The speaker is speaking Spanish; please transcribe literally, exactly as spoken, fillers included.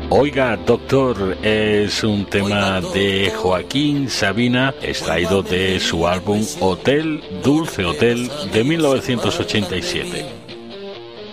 Oiga, doctor, es un tema de Joaquín Sabina, extraído de su álbum Hotel, Dulce Hotel, de mil novecientos ochenta y siete.